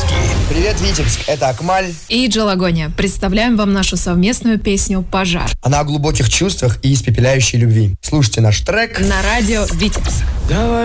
Витебске. Привет, Витебск, это Акмаль. И Джалагония. Представляем вам нашу совместную песню «Пожар». Она о глубоких чувствах и испепеляющей любви. Слушайте наш трек На радио «Витебск». Давай